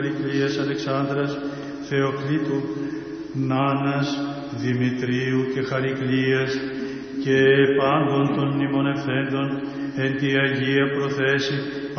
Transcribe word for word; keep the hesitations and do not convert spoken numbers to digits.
Περικλίας Αλεξάνδρας, Θεοκλήτου, Νάνας, Δημητρίου και Χαρικλίας και πάντων των μνημονευθέντων εν τη Αγία Προθέση